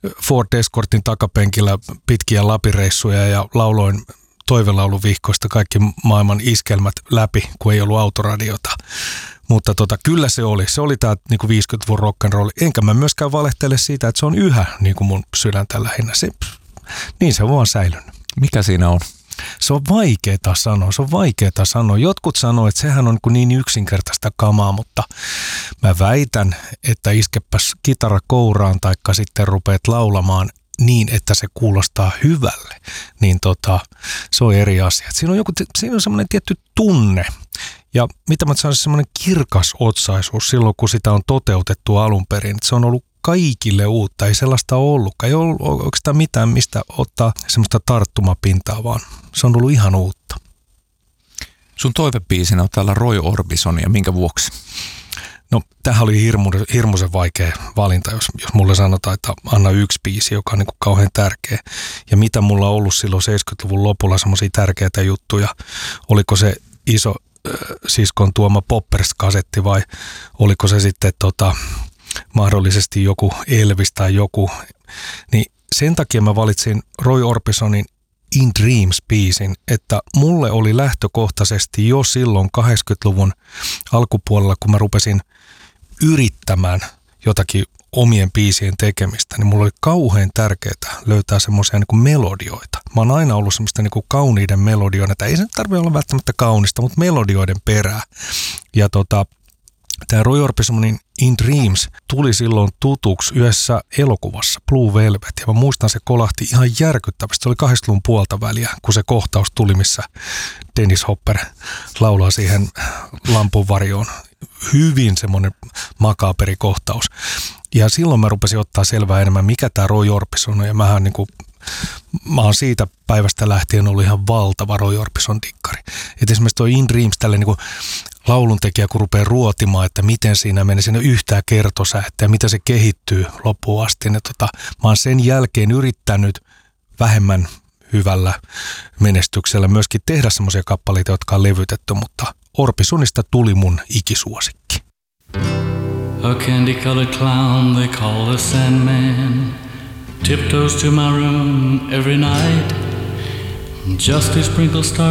Ford Escortin takapenkillä pitkiä lapireissuja ja lauloin toivelauluvihkoista kaikki maailman iskelmät läpi, kun ei ollut autoradiota. Mutta kyllä se oli tämä niinku 50-luvun rock'n'roll. Enkä mä myöskään valehtele siitä, että se on yhä niinku mun sydäntä lähinnä. Niin se on vaan säilynyt. Mikä siinä on? Se on vaikeeta sanoa. Jotkut sanoo, että sehän on niin yksinkertaista kamaa, mutta mä väitän, että iskepäs kitara kouraan taikka sitten rupeat laulamaan niin, että se kuulostaa hyvälle, niin se on eri asia. Siinä on semmoinen tietty tunne ja mitä mä sanoisin, semmoinen kirkas otsaisuus silloin, kun sitä on toteutettu alun perin. Se on ollut kaikille uutta, ei sellaista ollutkaan. Ei ollut oikeastaan mitään, mistä ottaa semmoista tarttumapintaa, vaan se on ollut ihan uutta. Sun toivebiisinä on täällä Roy Orbison, ja minkä vuoksi? No, tämähän oli hirmuisen vaikea valinta, jos mulle sanotaan, että anna yksi biisi, joka on niin kuin kauhean tärkeä. Ja mitä mulla on ollut silloin 70-luvun lopulla semmoisia tärkeitä juttuja, oliko se iso siskon tuoma Poppers-kasetti vai oliko se sitten mahdollisesti joku Elvis tai joku, niin sen takia mä valitsin Roy Orbisonin In Dreams-biisin, että mulle oli lähtökohtaisesti jo silloin 80-luvun alkupuolella, kun mä rupesin yrittämään jotakin omien biisien tekemistä, niin mulla oli kauhean tärkeää löytää semmoisia niin kuin melodioita. Mä oon aina ollut semmoista niin kuin kauniiden melodioiden, ei se tarvitse olla välttämättä kaunista, mutta melodioiden perää. Ja tämä Roy Orbisonin In Dreams tuli silloin tutuksi yhdessä elokuvassa Blue Velvet, ja mä muistan, se kolahti ihan järkyttävästi. Se oli 80-luvun puolta väliä, kun se kohtaus tuli, missä Dennis Hopper laulaa siihen lampunvarjoon. Hyvin semmoinen makaaperi kohtaus. Ja silloin mä rupesin ottaa selvää enemmän, mikä tämä Roy Orbison on, ja mä oon siitä päivästä lähtien ollut ihan valtava Roy Orbison dikkari. Et esimerkiksi toi In Dreams, tälle niin kuin lauluntekijä, kun rupeaa ruotimaan, että miten siinä menee, siinä yhtään kertosäettä ja miten se kehittyy loppuun asti. Niin mä oon sen jälkeen yrittänyt vähemmän hyvällä menestyksellä myöskin tehdä semmoisia kappaleita, jotka on levytetty, mutta Orbisonista tuli mun ikisuosikki. A candy-colored clown they call the Sandman tiptoes to my room every night just to sprinkle stars